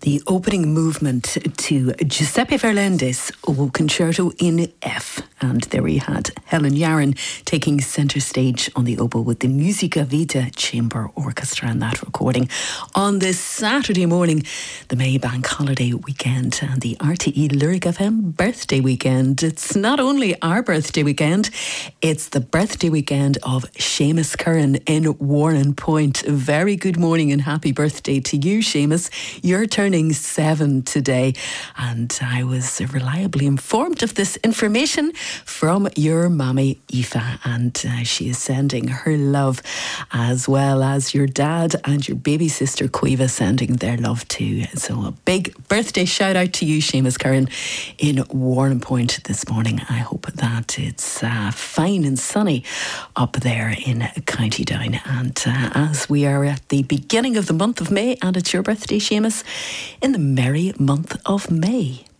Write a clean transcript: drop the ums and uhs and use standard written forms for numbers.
The opening movement to Giuseppe Verlendi's O Concerto in F. And there we had Helen Yaron taking centre stage on the oboe with the Musica Vita Chamber Orchestra in that recording. On this Saturday morning, the May Bank Holiday weekend and the RTE Lyric FM birthday weekend. It's not only our birthday weekend, it's the birthday weekend of Seamus Curran in Warrenpoint. A very good morning and happy birthday to you, Seamus. You're turning 7 today, and I was reliably informed of this information from your mammy Aoife, and she is sending her love, as well as your dad and your baby sister Caoimhe sending their love too. So a big birthday shout out to you, Seamus Curran in Warrenpoint this morning. I hope that it's fine and sunny up there in County Down. And as we are at the beginning of the month of May, and it's your birthday, Seamus, in the merry month of May.